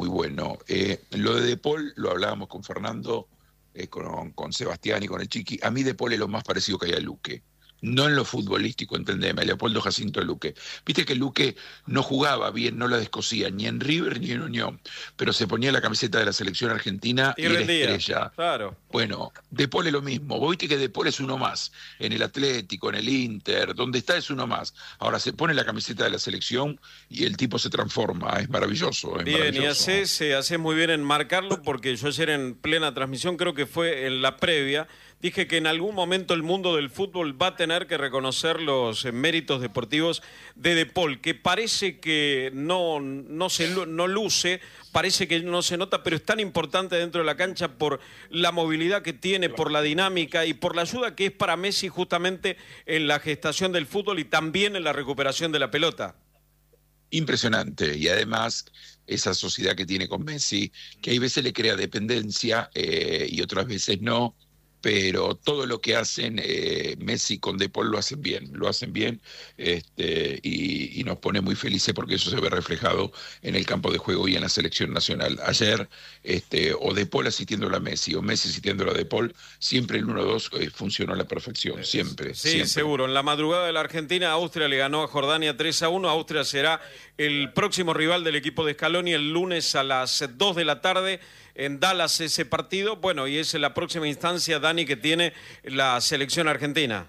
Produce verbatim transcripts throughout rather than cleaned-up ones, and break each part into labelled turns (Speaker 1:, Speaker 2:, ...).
Speaker 1: muy bueno. Eh, lo de De Paul lo hablábamos con Fernando, eh, con, con Sebastián y con el Chiqui. A mí De Paul es lo más parecido que hay a Luque. No en lo futbolístico, entendeme, Leopoldo Jacinto Luque. Viste que Luque no jugaba bien, no la descosía, ni en River ni en Unión, pero se ponía la camiseta de la selección argentina
Speaker 2: Y
Speaker 1: y era
Speaker 2: rendía,
Speaker 1: estrella.
Speaker 2: claro.
Speaker 1: Bueno, De Paul es lo mismo. Vos viste que De Paul es uno más. En el Atlético, en el Inter, donde está es uno más. Ahora se pone la camiseta de la selección y el tipo se transforma. Es maravilloso, es
Speaker 2: Bien, y
Speaker 1: maravilloso.
Speaker 2: haces, eh, haces muy bien en marcarlo porque yo ayer en plena transmisión, creo que fue en la previa, dije que en algún momento el mundo del fútbol va a tener que reconocer los eh, méritos deportivos de De Paul, que parece que no, no, se, lu- no luce, parece que no se nota, pero es tan importante dentro de la cancha por la movilidad que tiene, por la dinámica y por la ayuda que es para Messi justamente en la gestación del fútbol y también en la recuperación de la pelota.
Speaker 1: Impresionante. Y además, esa sociedad que tiene con Messi, que hay veces le crea dependencia eh, y otras veces no, pero todo lo que hacen eh, Messi con De Paul lo hacen bien, lo hacen bien este, y, y nos pone muy felices porque eso se ve reflejado en el campo de juego y en la selección nacional. Ayer, este, o De Paul asistiendo a Messi o Messi asistiendo a De Paul, siempre el uno dos eh, funcionó a la perfección, siempre,
Speaker 2: Sí,
Speaker 1: siempre.
Speaker 2: seguro. En la madrugada de la Argentina, Austria le ganó a Jordania tres a uno. Austria será el próximo rival del equipo de Scaloni el lunes a las dos de la tarde en Dallas ese partido. Bueno, y es la próxima instancia, Dani, que tiene la selección argentina.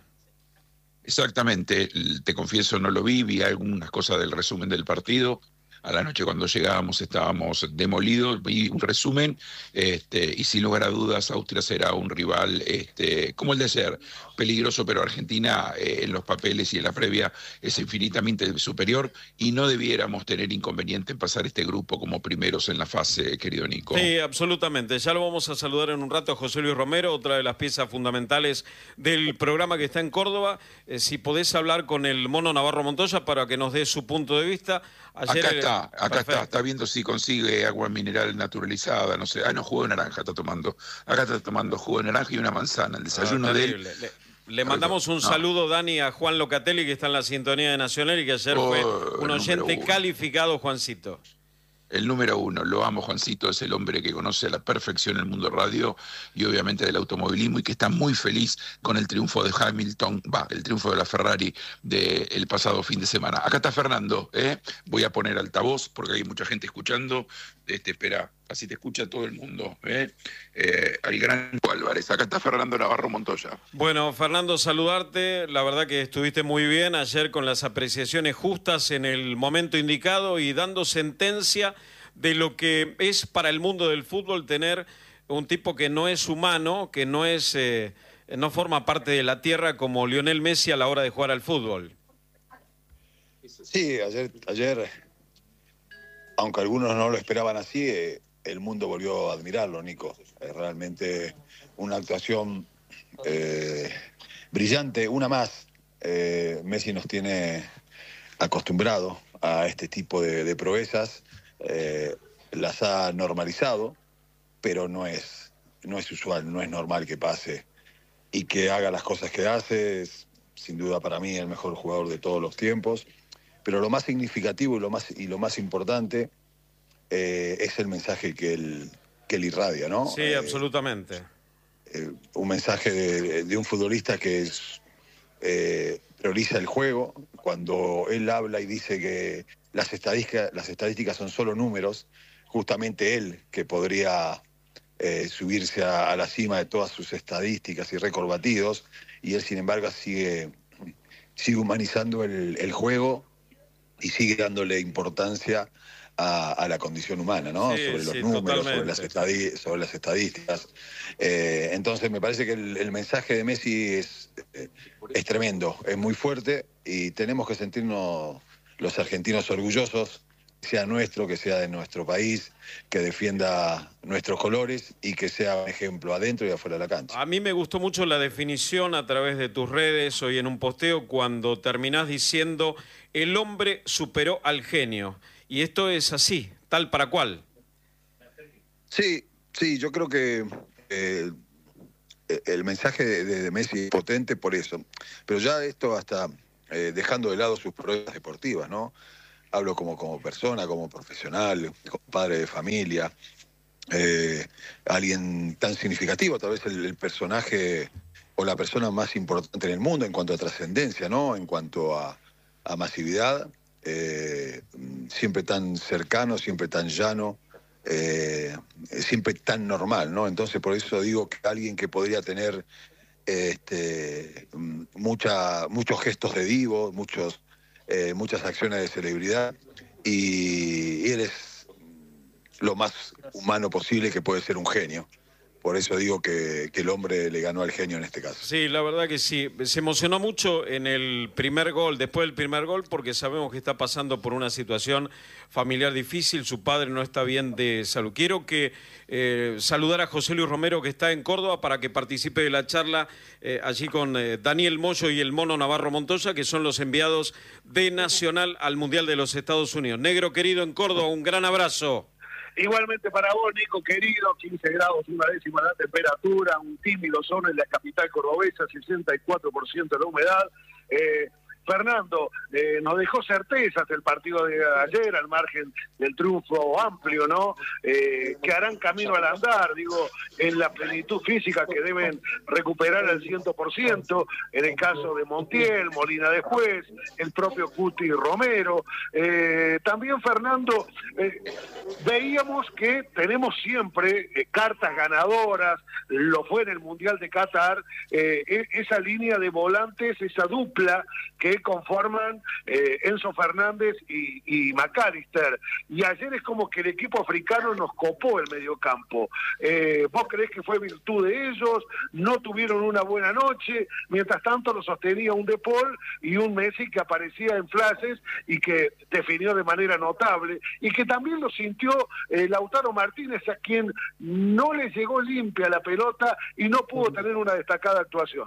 Speaker 1: Exactamente, te confieso, no lo vi, vi algunas cosas del resumen del partido. A la noche cuando llegábamos estábamos demolidos, vi un resumen, este, y sin lugar a dudas Austria será un rival este, como el de ayer, peligroso, pero Argentina eh, en los papeles y en la previa es infinitamente superior y no debiéramos tener inconveniente en pasar este grupo como primeros en la fase, querido Nico.
Speaker 2: Sí, absolutamente. Ya lo vamos a saludar en un rato a José Luis Romero, otra de las piezas fundamentales del programa que está en Córdoba. Eh, si podés hablar con el Mono Navarro Montoya para que nos dé su punto de vista. Ayer,
Speaker 1: acá está, acá
Speaker 2: perfecto.
Speaker 1: está, está viendo si consigue agua mineral naturalizada, no sé. Ah, no, jugo de naranja está tomando. Acá está tomando jugo de naranja y una manzana, el desayuno
Speaker 2: Ah,
Speaker 1: de él.
Speaker 2: le, le mandamos un no. saludo, Dani, a Juan Locatelli, que está en la sintonía de Nacional y que ayer oh, fue un oyente calificado, Juancito.
Speaker 1: El número uno, lo amo, Juancito, es el hombre que conoce a la perfección el mundo radio y obviamente del automovilismo y que está muy feliz con el triunfo de Hamilton, va, el triunfo de la Ferrari del pasado fin de semana. Acá está Fernando, ¿eh? Voy a poner altavoz porque hay mucha gente escuchando. Este, espera, así te escucha todo el mundo, ¿eh? Eh, al gran Álvarez. Acá está Fernando Navarro Montoya.
Speaker 2: Bueno, Fernando, saludarte. La verdad que estuviste muy bien ayer con las apreciaciones justas en el momento indicado y dando sentencia de lo que es para el mundo del fútbol tener un tipo que no es humano, que no es, eh, no forma parte de la tierra como Lionel Messi a la hora de jugar al fútbol.
Speaker 3: Sí, ayer, ayer aunque algunos no lo esperaban así, eh, el mundo volvió a admirarlo, Nico. Es realmente una actuación eh, brillante, una más. Eh, Messi nos tiene acostumbrado a este tipo de, de proezas. Eh, las ha normalizado, pero no es, no es usual, no es normal que pase y que haga las cosas que hace. Es, sin duda para mí, el mejor jugador de todos los tiempos. Pero lo más significativo y lo más, y lo más importante eh, es el mensaje que él, que él irradia, ¿no?
Speaker 2: Sí,
Speaker 3: eh,
Speaker 2: absolutamente.
Speaker 3: Eh, un mensaje de, de un futbolista que es, eh, prioriza el juego. Cuando él habla y dice que las estadísticas, las estadísticas son solo números, justamente él, que podría eh, subirse a, a la cima de todas sus estadísticas y récord batidos, y él sin embargo sigue, sigue humanizando el, el juego y sigue dándole importancia a, a la condición humana, ¿no?
Speaker 2: Sí,
Speaker 3: sobre los
Speaker 2: sí,
Speaker 3: números, sobre las,
Speaker 2: totalmente.
Speaker 3: sobre las estadísticas. Eh, entonces me parece que el, el mensaje de Messi es, eh, es tremendo, es muy fuerte y tenemos que sentirnos los argentinos orgullosos, que sea nuestro, que sea de nuestro país, que defienda nuestros colores y que sea un ejemplo adentro y afuera de la cancha.
Speaker 2: A mí me gustó mucho la definición a través de tus redes hoy en un posteo cuando terminás diciendo el hombre superó al genio. Y esto es así, tal para cual.
Speaker 3: Sí, sí, yo creo que eh, el mensaje de, de Messi es potente por eso. Pero ya esto hasta eh, dejando de lado sus pruebas deportivas, ¿no? hablo como, como persona, como profesional, como padre de familia, eh, alguien tan significativo, tal vez el, el personaje o la persona más importante en el mundo en cuanto a trascendencia, ¿no? En cuanto a, a masividad, eh, siempre tan cercano, siempre tan llano, eh, siempre tan normal, ¿no? Entonces por eso digo que alguien que podría tener este, mucha, muchos gestos de divo, muchos, eh, muchas acciones de celebridad, y, y él es lo más humano posible, que puede ser un genio. Por eso digo que, que el hombre le ganó al genio en este caso.
Speaker 2: Sí, la verdad que sí. Se emocionó mucho en el primer gol, después del primer gol, porque sabemos que está pasando por una situación familiar difícil. Su padre no está bien de salud. Quiero que eh, saludar a José Luis Romero, que está en Córdoba, para que participe de la charla eh, allí con eh, Daniel Moyo y el Mono Navarro Montoya, que son los enviados de Nacional al Mundial de los Estados Unidos. Negro querido en Córdoba, un gran abrazo.
Speaker 4: Igualmente para vos, Nico, querido, quince grados, una décima la temperatura, un tímido sol en la capital cordobesa, sesenta y cuatro por ciento de la humedad. Eh, Fernando, eh, nos dejó certezas el partido de ayer, al margen del triunfo amplio, ¿no? Eh, que harán camino al andar, digo, en la plenitud física que deben recuperar al cien por ciento, en el caso de Montiel, Molina después, el propio Cuti Romero. Eh, también, Fernando, eh, veíamos que tenemos siempre eh, cartas ganadoras, lo fue en el Mundial de Qatar, eh, esa línea de volantes, esa dupla que conforman eh, Enzo Fernández y, y McAllister. Y ayer es como que el equipo africano nos copó el mediocampo. Eh, ¿Vos creés que fue virtud de ellos? ¿No tuvieron una buena noche? Mientras tanto lo sostenía un De Paul y un Messi que aparecía en flashes y que definió de manera notable, y que también lo sintió eh, Lautaro Martínez, a quien no le llegó limpia la pelota y no pudo tener una destacada actuación.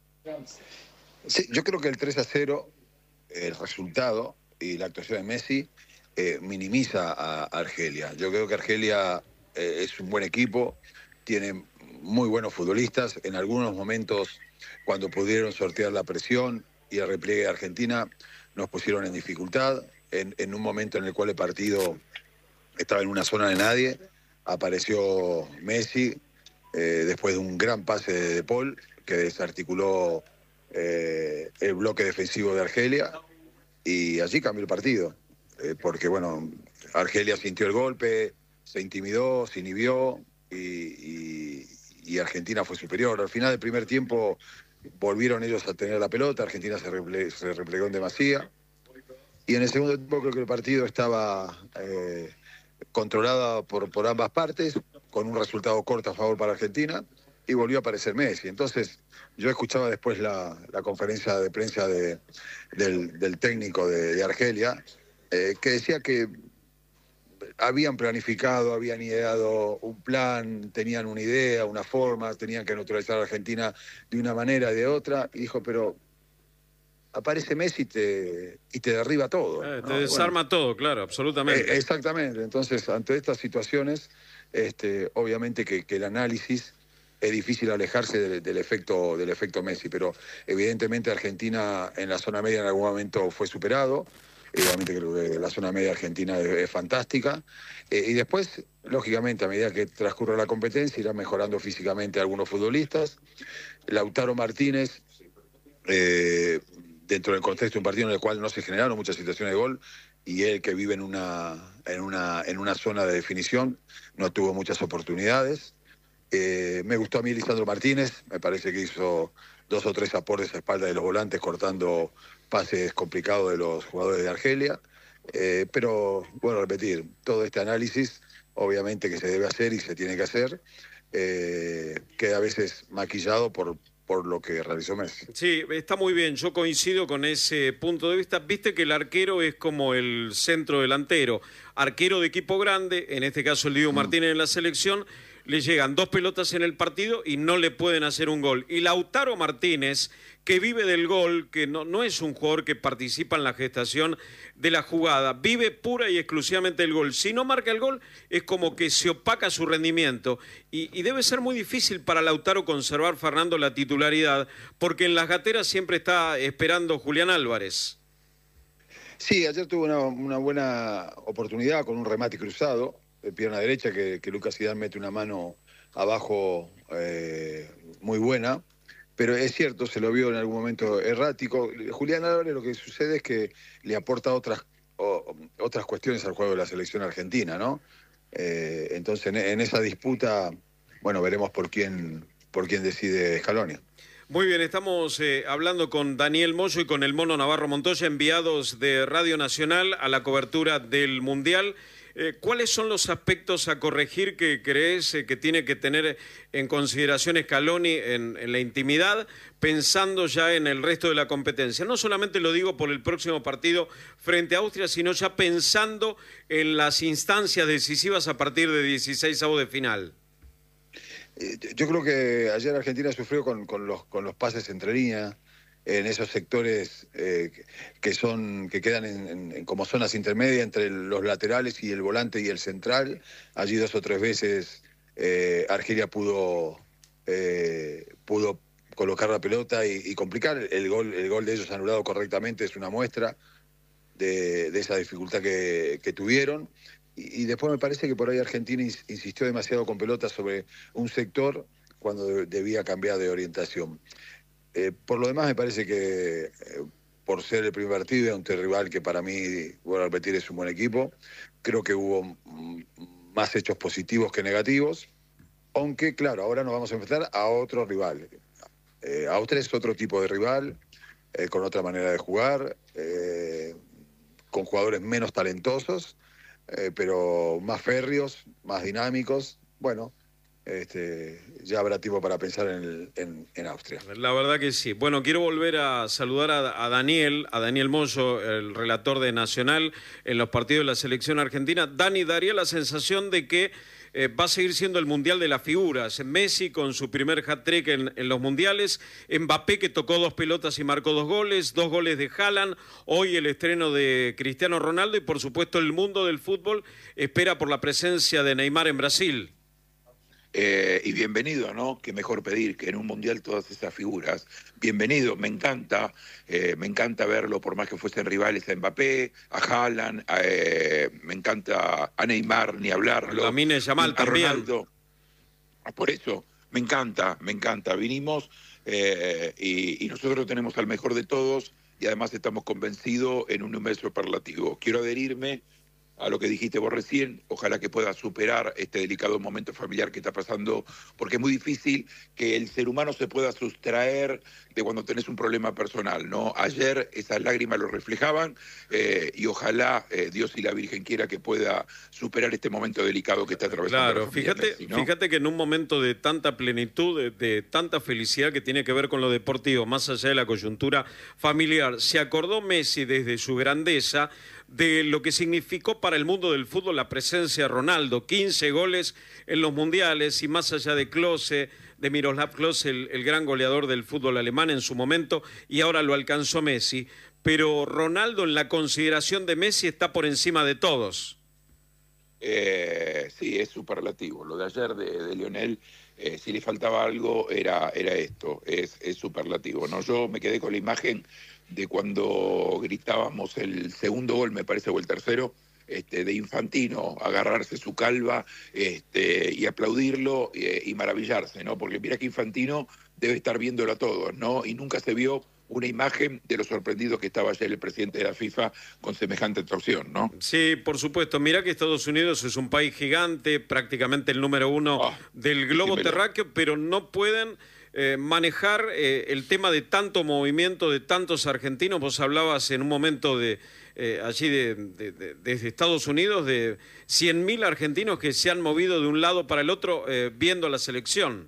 Speaker 3: Sí, yo creo que el tres a cero, el resultado y la actuación de Messi, eh, minimiza a Argelia. Yo creo que Argelia eh, es un buen equipo, tiene muy buenos futbolistas. En algunos momentos, cuando pudieron sortear la presión y el repliegue de Argentina, nos pusieron en dificultad. En, en un momento en el cual el partido estaba en una zona de nadie, apareció Messi, eh, después de un gran pase de De Paul, que desarticuló Eh, el bloque defensivo de Argelia, y allí cambió el partido, eh, porque bueno, Argelia sintió el golpe, se intimidó, se inhibió, y, y, y Argentina fue superior. Al final del primer tiempo volvieron ellos a tener la pelota, Argentina se, reple, se replegó en demasía, y en el segundo tiempo creo que el partido estaba eh, controlado por, por ambas partes, con un resultado corto a favor para Argentina, y volvió a aparecer Messi. Entonces yo escuchaba después la, la conferencia de prensa de, del, del técnico de, de Argelia, eh, que decía que habían planificado, habían ideado un plan, tenían una idea, una forma, tenían que neutralizar a Argentina de una manera y de otra, y dijo, pero aparece Messi y te, y te derriba todo.
Speaker 2: Eh,
Speaker 3: ¿no?
Speaker 2: te desarma bueno, todo, claro, absolutamente.
Speaker 3: Eh, exactamente. Entonces, ante estas situaciones, este, obviamente que, que el análisis es difícil alejarse del, del efecto del efecto Messi, pero evidentemente Argentina en la zona media en algún momento fue superado. Obviamente creo que la zona media argentina es, es fantástica. Eh, y después, lógicamente, a medida que transcurre la competencia, irán mejorando físicamente algunos futbolistas. Lautaro Martínez, eh, dentro del contexto de un partido en el cual no se generaron muchas situaciones de gol, y él, que vive en una, en una, en una zona de definición, no tuvo muchas oportunidades. Eh, me gustó a mí Lisandro Martínez, me parece que hizo dos o tres aportes a espalda de los volantes, cortando pases complicados de los jugadores de Argelia. Eh, pero, bueno, repetir, todo este análisis, obviamente que se debe hacer y se tiene que hacer, eh, queda a veces maquillado por, por lo que realizó Messi.
Speaker 2: Sí, está muy bien, yo coincido con ese punto de vista. Viste que el arquero es como el centro delantero, arquero de equipo grande, en este caso el Diego mm. Martínez en la selección, le llegan dos pelotas en el partido y no le pueden hacer un gol. Y Lautaro Martínez, que vive del gol, que no, no es un jugador que participa en la gestación de la jugada, vive pura y exclusivamente del gol. Si no marca el gol, es como que se opaca su rendimiento. Y, y debe ser muy difícil para Lautaro conservar, Fernando, la titularidad, porque en las gateras siempre está esperando Julián Álvarez.
Speaker 3: Sí, ayer tuvo una, una buena oportunidad con un remate cruzado, de pierna derecha, que, que Lucas Zidane mete una mano abajo eh, muy buena. Pero es cierto, se lo vio en algún momento errático. Julián Álvarez, lo que sucede es que le aporta otras, o, otras cuestiones al juego de la selección argentina, ¿no? Eh, entonces, en, en esa disputa, bueno, veremos por quién, por quién decide Scaloni.
Speaker 2: Muy bien, estamos eh, hablando con Daniel Moyo y con el Mono Navarro Montoya, enviados de Radio Nacional a la cobertura del Mundial. Eh, ¿Cuáles son los aspectos a corregir que crees eh, que tiene que tener en consideración Scaloni en, en la intimidad, pensando ya en el resto de la competencia? No solamente lo digo por el próximo partido frente a Austria, sino ya pensando en las instancias decisivas a partir de dieciseisavos de final.
Speaker 3: Eh, yo creo que ayer Argentina sufrió con, con, los, con los pases entre líneas, en esos sectores eh, que son que quedan en, en, en como zonas intermedias entre los laterales y el volante y el central. Allí dos o tres veces eh, Argelia pudo eh, pudo colocar la pelota y, y complicar. El gol el gol de ellos anulado correctamente es una muestra de, de esa dificultad que, que tuvieron. Y, y después me parece que por ahí Argentina ins, insistió demasiado con pelota sobre un sector cuando de, debía cambiar de orientación. Eh, por lo demás, me parece que eh, por ser el primer partido ante un rival que para mí, voy a repetir, es un buen equipo, creo que hubo m- más hechos positivos que negativos, aunque, claro, ahora nos vamos a enfrentar a otro rival. Eh, Austria es otro tipo de rival, eh, con otra manera de jugar, eh, con jugadores menos talentosos, eh, pero más férreos, más dinámicos. Bueno, Este, ya habrá tiempo para pensar en, el, en, en Austria.
Speaker 2: La verdad que sí. Bueno, quiero volver a saludar a, a Daniel, a Daniel Moyo, el relator de Nacional en los partidos de la selección argentina. Dani, daría la sensación de que eh, va a seguir siendo el Mundial de las figuras. Messi con su primer hat-trick en, en los Mundiales, Mbappé que tocó dos pelotas y marcó dos goles, dos goles de Haaland, hoy el estreno de Cristiano Ronaldo y por supuesto el mundo del fútbol espera por la presencia de Neymar en Brasil.
Speaker 1: Eh, y bienvenido, ¿no? Qué mejor pedir que en un mundial todas esas figuras. Bienvenido, me encanta, eh, me encanta verlo, por más que fuesen rivales a Mbappé, a Haaland, a, eh, me encanta a Neymar, ni hablarlo.
Speaker 2: A Lamine Yamal también.
Speaker 1: Ronaldo. Por eso, me encanta, me encanta. Vinimos eh, y, y nosotros tenemos al mejor de todos y además estamos convencidos en un número superlativo. Quiero adherirme a lo que dijiste vos recién, ojalá que pueda superar este delicado momento familiar que está pasando, porque es muy difícil que el ser humano se pueda sustraer de cuando tenés un problema personal, ¿no? Ayer esas lágrimas lo reflejaban eh, y ojalá eh, Dios y la Virgen quiera que pueda superar este momento delicado que está atravesando.
Speaker 2: Claro, fíjate, Messi, ¿no? Fíjate que en un momento de tanta plenitud, de, de tanta felicidad que tiene que ver con lo deportivo, más allá de la coyuntura familiar, se acordó Messi desde su grandeza de lo que significó para el mundo del fútbol la presencia de Ronaldo, quince goles en los mundiales y más allá de Klose, de Miroslav Klose, el, el gran goleador del fútbol alemán en su momento, y ahora lo alcanzó Messi, pero Ronaldo en la consideración de Messi está por encima de todos.
Speaker 1: Eh, sí, es superlativo. Lo de ayer de, de Lionel, eh, si le faltaba algo, era, era esto, es, es superlativo, ¿no? Yo me quedé con la imagen de cuando gritábamos el segundo gol, me parece, o el tercero, este, de Infantino, agarrarse su calva este, y aplaudirlo eh, y maravillarse, ¿no? Porque mira que Infantino debe estar viéndolo a todos, ¿no? Y nunca se vio una imagen de lo sorprendido que estaba ayer el presidente de la FIFA con semejante actuación, ¿no?
Speaker 2: Sí, por supuesto. Mira que Estados Unidos es un país gigante, prácticamente el número uno oh, del globo dímelo. terráqueo, pero no pueden eh, manejar eh, el tema de tanto movimiento de tantos argentinos. Vos hablabas en un momento de eh, allí de, de, de, desde Estados Unidos de cien mil argentinos que se han movido de un lado para el otro eh, viendo a la selección.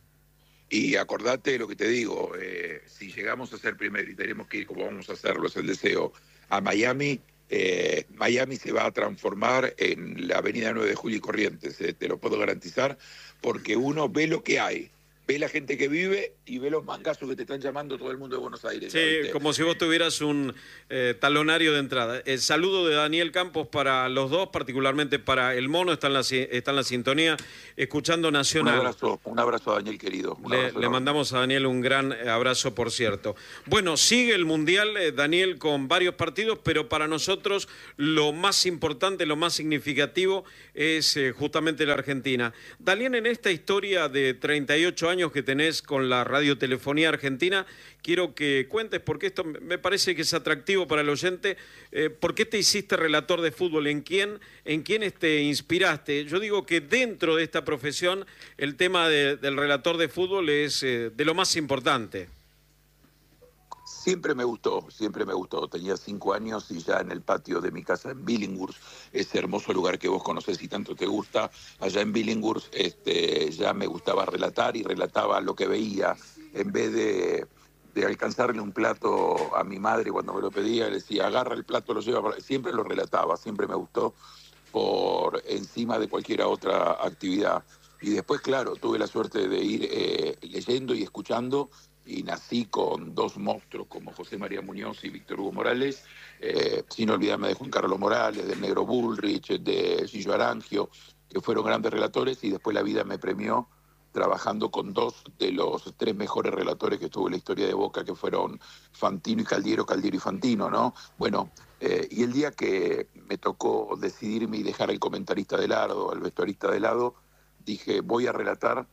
Speaker 1: Y acordate de lo que te digo, eh, si llegamos a ser primero y tenemos que ir, como vamos a hacerlo, es el deseo, a Miami, eh, Miami se va a transformar en la avenida nueve de julio y Corrientes, eh, te lo puedo garantizar, porque uno ve lo que hay, ve la gente que vive y ve los mangazos que te están llamando todo el mundo de Buenos Aires.
Speaker 2: Sí,
Speaker 1: ¿viste?
Speaker 2: como si vos tuvieras un eh, talonario de entrada. El saludo de Daniel Campos para los dos, particularmente para el Mono, está en la, está en la sintonía, escuchando Nacional.
Speaker 1: Un abrazo, un abrazo a Daniel querido.
Speaker 2: Le, le mandamos a Daniel un gran abrazo, por cierto. Bueno, sigue el Mundial, eh, Daniel, con varios partidos, pero para nosotros lo más importante, lo más significativo es eh, justamente la Argentina. Daniel, en esta historia de treinta y ocho años que tenés con la radiotelefonía argentina, quiero que cuentes, porque esto me parece que es atractivo para el oyente, eh, ¿por qué te hiciste relator de fútbol? ¿En quién, en quién te inspiraste? Yo digo que dentro de esta profesión el tema de, del relator de fútbol es eh, de lo más importante.
Speaker 1: Siempre me gustó, siempre me gustó. Tenía cinco años y ya en el patio de mi casa en Billinghurst, ese hermoso lugar que vos conocés y tanto te gusta, allá en Billinghurst, este, ya me gustaba relatar y relataba lo que veía. En vez de, de alcanzarle un plato a mi madre cuando me lo pedía, le decía, agarra el plato, lo lleva. Para... Siempre lo relataba, siempre me gustó por encima de cualquier otra actividad. Y después, claro, tuve la suerte de ir eh, leyendo y escuchando, y nací con dos monstruos como José María Muñoz y Víctor Hugo Morales, eh, sin olvidarme de Juan Carlos Morales, del Negro Bullrich, de Gillo Arangio, que fueron grandes relatores, y después la vida me premió trabajando con dos de los tres mejores relatores que tuvo la historia de Boca, que fueron Fantino y Caldiero, Caldiero y Fantino, ¿no? Bueno, eh, y el día que me tocó decidirme y dejar al comentarista de lado, al vestuarista de lado, dije, voy a relatar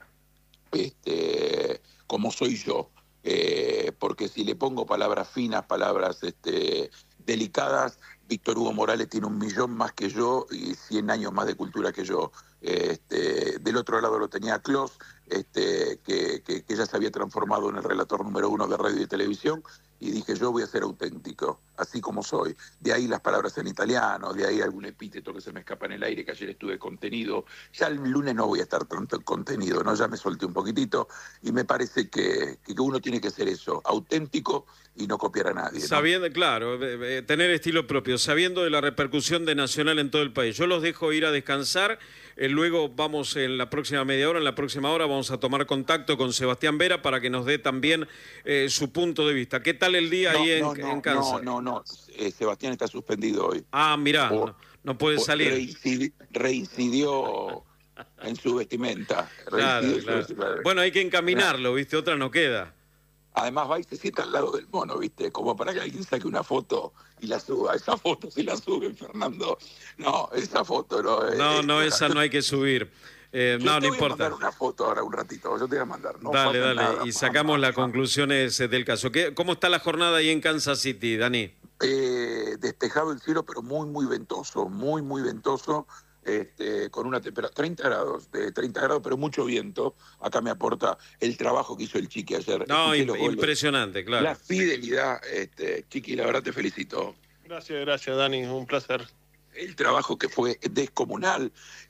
Speaker 1: este, como soy yo. Eh, porque si le pongo palabras finas, palabras este, delicadas, Víctor Hugo Morales tiene un millón más que yo y cien años más de cultura que yo. Este, del otro lado lo tenía Clos, este, que, que, que ya se había transformado en el relator número uno de radio y televisión, y dije, yo voy a ser auténtico, así como soy. De ahí las palabras en italiano, de ahí algún epíteto que se me escapa en el aire, que ayer estuve contenido. Ya el lunes no voy a estar tanto en contenido, ¿no? Ya me solté un poquitito, y me parece que, que uno tiene que ser eso, auténtico y no copiar a nadie, ¿no?
Speaker 2: Sabiendo, claro, eh, tener estilo propio, sabiendo de la repercusión de Nacional en todo el país. Yo los dejo ir a descansar, eh, luego vamos en la próxima media hora, en la próxima hora vamos a tomar contacto con Sebastián Vera para que nos dé también eh, su punto de vista. ¿Qué tal el día
Speaker 1: no,
Speaker 2: ahí
Speaker 1: no,
Speaker 2: en,
Speaker 1: no,
Speaker 2: en Kansas?
Speaker 1: No, no, no, eh, Sebastián está suspendido hoy.
Speaker 2: Ah, mirá,
Speaker 1: Por,
Speaker 2: no, no puede salir.
Speaker 1: Reincidió, reincidió en su vestimenta.
Speaker 2: Claro,
Speaker 1: Reincidió
Speaker 2: claro.
Speaker 1: En su vestimenta.
Speaker 2: Bueno, hay que encaminarlo, ¿viste? Otra no queda.
Speaker 1: Además va y se sienta al lado del mono, ¿viste? Como para que alguien saque una foto y la suba. Esa foto si la suben, Fernando. No, esa foto no.
Speaker 2: No,
Speaker 1: es,
Speaker 2: no,
Speaker 1: es,
Speaker 2: esa no hay que subir. Eh,
Speaker 1: yo
Speaker 2: no,
Speaker 1: te
Speaker 2: no
Speaker 1: voy
Speaker 2: importa.
Speaker 1: a mandar una foto ahora un ratito. Yo te voy a mandar. No
Speaker 2: dale, dale.
Speaker 1: nada,
Speaker 2: y sacamos las conclusiones del caso. ¿Qué, ¿Cómo está la jornada ahí en Kansas City, Dani?
Speaker 1: Eh, despejado el cielo, pero muy, muy ventoso. Muy, muy ventoso. Este, con una temperatura, treinta grados, de treinta grados, pero mucho viento. Acá me aporta el trabajo que hizo el Chiqui ayer.
Speaker 2: No, imp impresionante, claro.
Speaker 1: La fidelidad, este, Chiqui, la verdad te felicito.
Speaker 5: Gracias, gracias, Dani, un placer.
Speaker 1: El trabajo que fue descomunal,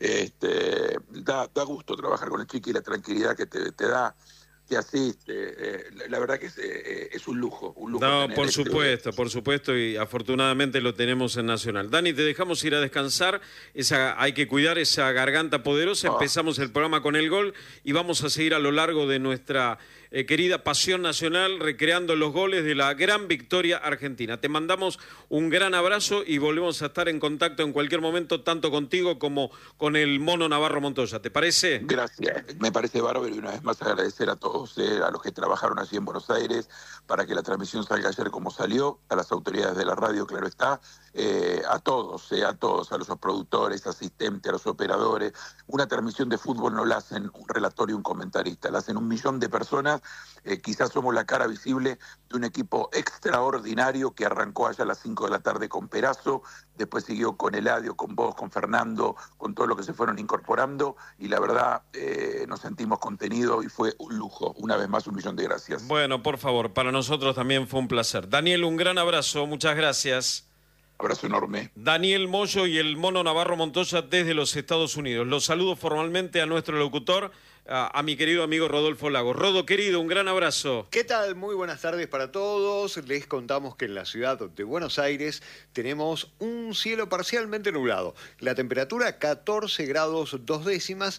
Speaker 1: este, da, da gusto trabajar con el Chiqui, la tranquilidad que te, te da, te asiste, eh, la, la verdad que es, eh, es un lujo, un lujo.
Speaker 2: No,
Speaker 1: tener
Speaker 2: por
Speaker 1: este,
Speaker 2: supuesto, por supuesto, y afortunadamente lo tenemos en Nacional. Dani, te dejamos ir a descansar, esa, hay que cuidar esa garganta poderosa,
Speaker 1: oh.
Speaker 2: Empezamos el programa con el gol y vamos a seguir a lo largo de nuestra eh, querida pasión nacional, recreando los goles de la gran victoria argentina. Te mandamos un gran abrazo y volvemos a estar en contacto en cualquier momento, tanto contigo como con el Mono Navarro Montoya. ¿Te parece?
Speaker 1: Gracias, me parece bárbaro, y una vez más agradecer a todos, eh, a los que trabajaron allí en Buenos Aires para que la transmisión salga ayer como salió, a las autoridades de la radio, claro está, eh, a todos, eh, a todos, a los productores, asistentes, a los operadores. Una transmisión de fútbol no la hacen un relator y un comentarista, la hacen un millón de personas. Eh, quizás somos la cara visible de un equipo extraordinario que arrancó allá a las cinco de la tarde con Perazo, después siguió con Eladio, con vos, con Fernando, con todo lo que se fueron incorporando, y la verdad eh, nos sentimos contenidos y fue un lujo. Una vez más, un millón de gracias.
Speaker 2: Bueno, por favor, para nosotros también fue un placer. Daniel, un gran abrazo, muchas gracias.
Speaker 1: Abrazo enorme.
Speaker 2: Daniel Moyo y el Mono Navarro Montoya desde los Estados Unidos. Los saludo formalmente a nuestro locutor, a, a mi querido amigo Rodolfo Lago. Rodo, querido, un gran abrazo.
Speaker 6: ¿Qué tal? Muy buenas tardes para todos. Les contamos que en la ciudad de Buenos Aires tenemos un cielo parcialmente nublado. La temperatura catorce grados dos décimas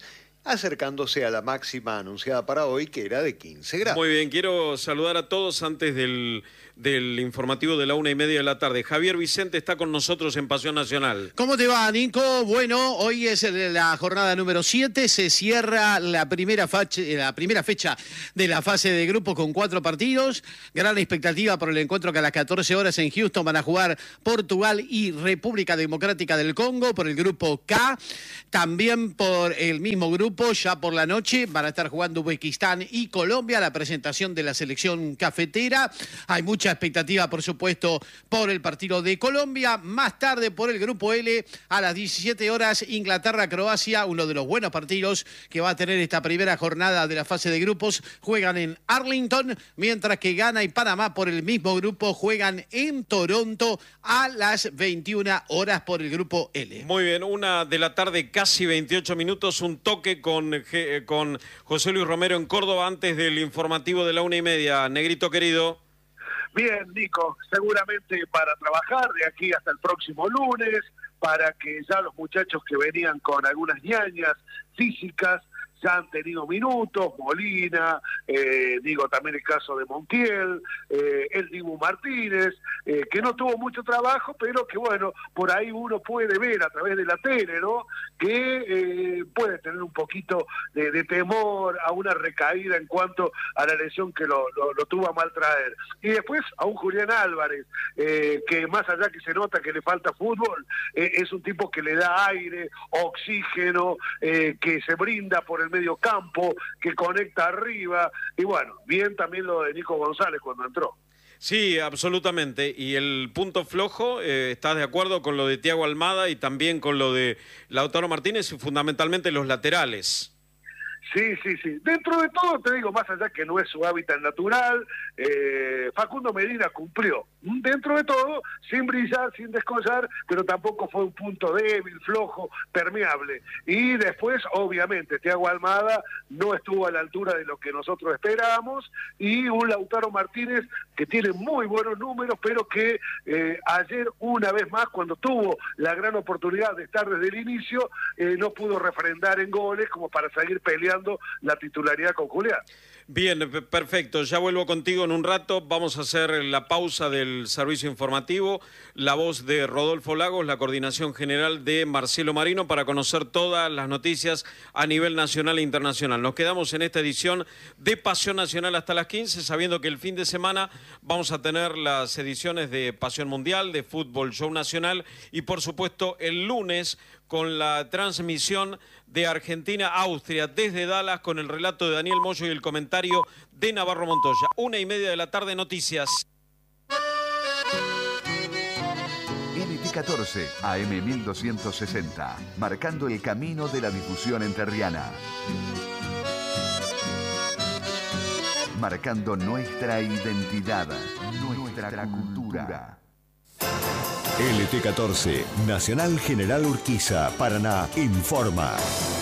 Speaker 6: acercándose a la máxima anunciada para hoy, que era de quince grados.
Speaker 2: Muy bien, quiero saludar a todos antes del, del informativo de la una y media de la tarde. Javier Vicente está con nosotros en Pasión Nacional.
Speaker 7: ¿Cómo te va, Nico? Bueno, hoy es la jornada número siete, se cierra la primera, facha, la primera fecha de la fase de grupos con cuatro partidos. Gran expectativa por el encuentro que a las catorce horas en Houston van a jugar Portugal y República Democrática del Congo por el grupo K. También por el mismo grupo, ya por la noche, van a estar jugando Uzbekistán y Colombia, la presentación de la selección cafetera. Hay mucha expectativa, por supuesto, por el partido de Colombia. Más tarde, por el grupo L, a las diecisiete horas, Inglaterra-Croacia, uno de los buenos partidos que va a tener esta primera jornada de la fase de grupos. Juegan en Arlington, mientras que Ghana y Panamá, por el mismo grupo, juegan en Toronto a las veintiuna horas por el grupo L.
Speaker 2: Muy bien, una de la tarde, casi veintiocho minutos, un toque con, con José Luis Romero en Córdoba antes del informativo de la una y media. Negrito querido.
Speaker 4: Bien, Nico, seguramente para trabajar de aquí hasta el próximo lunes, para que ya los muchachos que venían con algunas ñañas físicas ya han tenido minutos, Molina, eh, digo también el caso de Montiel, eh, el Dibu Martínez, eh, que no tuvo mucho trabajo, pero que bueno, por ahí uno puede ver a través de la tele, ¿no?, que eh, puede tener un poquito de, de temor a una recaída en cuanto a la lesión que lo, lo, lo tuvo a mal traer. Y después a un Julián Álvarez, eh, que más allá que se nota que le falta fútbol, eh, es un tipo que le da aire, oxígeno, eh, que se brinda por el medio campo, que conecta arriba, y bueno, bien también lo de Nico González cuando entró.
Speaker 2: Sí, absolutamente, y el punto flojo, eh, ¿estás de acuerdo con lo de Thiago Almada y también con lo de Lautaro Martínez y fundamentalmente los laterales?
Speaker 4: Sí, sí, sí. Dentro de todo, te digo, más allá que no es su hábitat natural, eh, Facundo Medina cumplió. Dentro de todo, sin brillar, sin descollar, pero tampoco fue un punto débil, flojo, permeable. Y después, obviamente, Thiago Almada no estuvo a la altura de lo que nosotros esperábamos, y un Lautaro Martínez que tiene muy buenos números, pero que eh, ayer, una vez más, cuando tuvo la gran oportunidad de estar desde el inicio, eh, no pudo refrendar en goles como para seguir peleando la titularidad con Julián.
Speaker 2: Bien, perfecto. Ya vuelvo contigo en un rato. Vamos a hacer la pausa del servicio informativo. La voz de Rodolfo Lagos, la coordinación general de Marcelo Marino, para conocer todas las noticias a nivel nacional e internacional. Nos quedamos en esta edición de Pasión Nacional hasta las quince, sabiendo que el fin de semana vamos a tener las ediciones de Pasión Mundial, de Fútbol Show Nacional y, por supuesto, el lunes con la transmisión de Argentina-Austria desde Dallas con el relato de Daniel Moyo y el comentario de Navarro Montoya. Una y media de la tarde, noticias.
Speaker 8: L T catorce, A M mil doscientos sesenta, marcando el camino de la difusión entrerriana. Marcando nuestra identidad, nuestra, nuestra cultura.
Speaker 9: L T catorce, Nacional General Urquiza, Paraná, informa.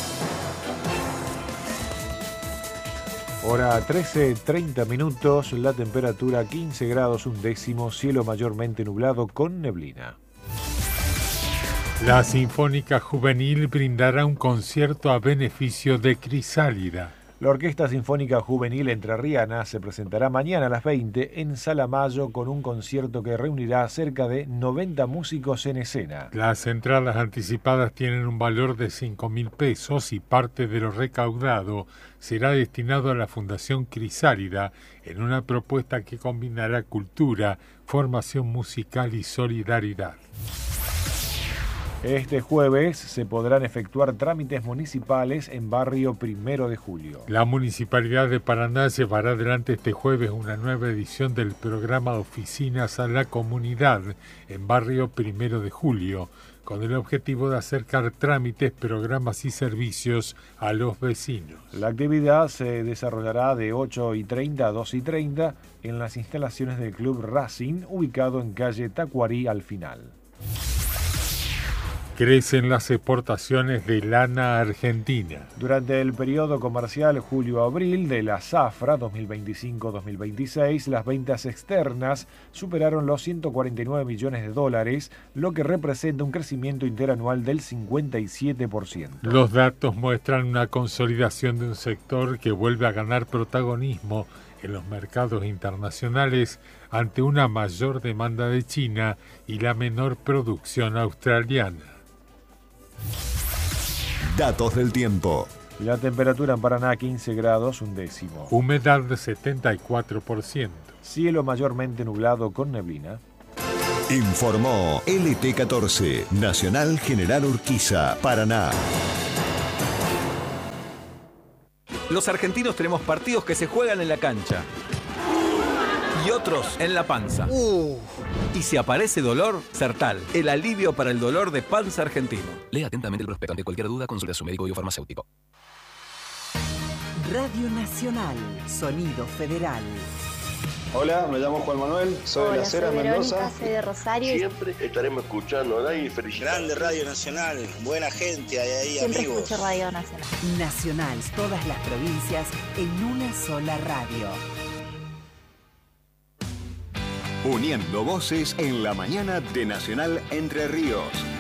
Speaker 10: Hora trece, treinta minutos, la temperatura quince grados un décimo, cielo mayormente nublado con neblina.
Speaker 11: La Sinfónica Juvenil brindará un concierto a beneficio de Crisálida.
Speaker 10: La Orquesta Sinfónica Juvenil Entrerriana se presentará mañana a las veinte en Sala Mayo con un concierto que reunirá cerca de noventa músicos en escena.
Speaker 11: Las entradas anticipadas tienen un valor de cinco mil pesos y parte de lo recaudado será destinado a la Fundación Crisálida en una propuesta que combinará cultura, formación musical y solidaridad.
Speaker 10: Este jueves se podrán efectuar trámites municipales en barrio Primero de Julio.
Speaker 11: La Municipalidad de Paraná llevará adelante este jueves una nueva edición del programa Oficinas a la Comunidad en barrio Primero de Julio, con el objetivo de acercar trámites, programas y servicios a los vecinos.
Speaker 10: La actividad se desarrollará de ocho y treinta a dos y treinta en las instalaciones del Club Racing, ubicado en calle Tacuarí al final.
Speaker 11: Crecen las exportaciones de lana argentina.
Speaker 10: Durante el periodo comercial julio-abril de la zafra dos mil veinticinco dos mil veintiséis, las ventas externas superaron los ciento cuarenta y nueve millones de dólares, lo que representa un crecimiento interanual del cincuenta y siete por ciento.
Speaker 11: Los datos muestran una consolidación de un sector que vuelve a ganar protagonismo en los mercados internacionales ante una mayor demanda de China y la menor producción australiana.
Speaker 9: Datos del tiempo.
Speaker 10: La temperatura en Paraná quince grados, un décimo.
Speaker 11: Humedad de setenta y cuatro por ciento.
Speaker 10: Cielo mayormente nublado con neblina.
Speaker 9: Informó L T catorce, Nacional General Urquiza, Paraná.
Speaker 12: Los argentinos tenemos partidos que se juegan en la cancha y otros en la panza. Uh. Y si aparece dolor, Sertal, el alivio para el dolor de panza argentino.
Speaker 13: Lea atentamente el prospecto. Ante cualquier duda, consulte a su médico biofarmacéutico.
Speaker 14: Radio Nacional, Sonido Federal.
Speaker 15: Hola, me llamo Juan Manuel, soy
Speaker 16: Hola,
Speaker 15: de Las Heras,
Speaker 16: soy Verónica,
Speaker 15: Mendoza.
Speaker 16: soy de Rosario.
Speaker 17: Siempre estaremos escuchando a y felicitando.
Speaker 18: Grande Radio Nacional, buena gente, hay ahí
Speaker 16: Siempre
Speaker 18: amigos.
Speaker 16: escucho Radio Nacional.
Speaker 14: Nacional, todas las provincias en una sola radio.
Speaker 8: Uniendo voces en la mañana de Nacional Entre Ríos.